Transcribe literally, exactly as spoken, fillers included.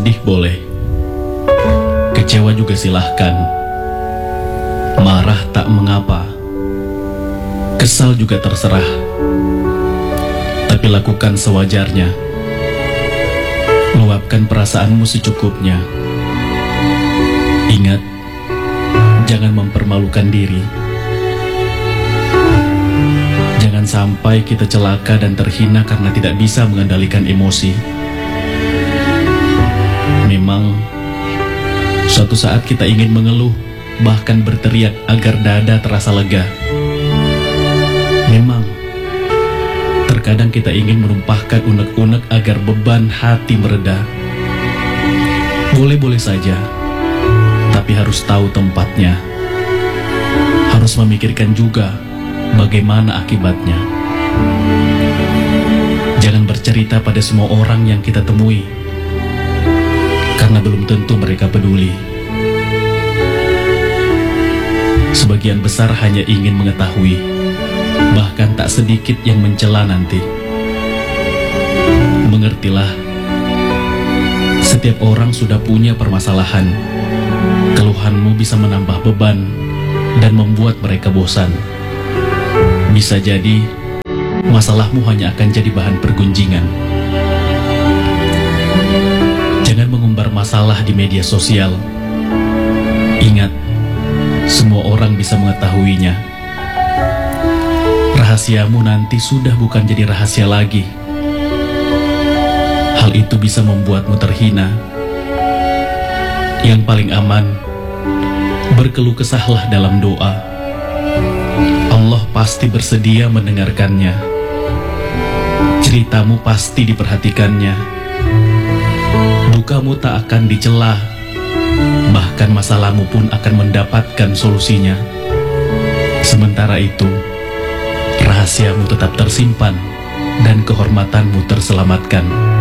Sedih boleh, kecewa juga silahkan, marah tak mengapa, kesal juga terserah. Tapi lakukan sewajarnya, luapkan perasaanmu secukupnya. Ingat, jangan mempermalukan diri. Jangan sampai kita celaka dan terhina karena tidak bisa mengendalikan emosi. Memang, suatu saat kita ingin mengeluh, bahkan berteriak agar dada terasa lega. Memang, terkadang kita ingin menumpahkan unek-unek agar beban hati mereda. Boleh-boleh saja, tapi harus tahu tempatnya. Harus memikirkan juga bagaimana akibatnya. Jangan bercerita pada semua orang yang kita temui, karena belum tentu mereka peduli. Sebagian besar hanya ingin mengetahui, bahkan tak sedikit yang mencela nanti. Mengertilah, setiap orang sudah punya permasalahan. Keluhanmu bisa menambah beban dan membuat mereka bosan. Bisa jadi, masalahmu hanya akan jadi bahan pergunjingan. Jangan mengumbar masalah di media sosial. Ingat, semua orang bisa mengetahuinya. Rahasiamu nanti sudah bukan jadi rahasia lagi. Hal itu bisa membuatmu terhina. Yang paling aman, berkeluh kesahlah dalam doa. Allah pasti bersedia mendengarkannya. Ceritamu pasti diperhatikannya. Dukamu tak akan dicela, bahkan masalahmu pun akan mendapatkan solusinya. Sementara itu, rahasiamu tetap tersimpan dan kehormatanmu terselamatkan.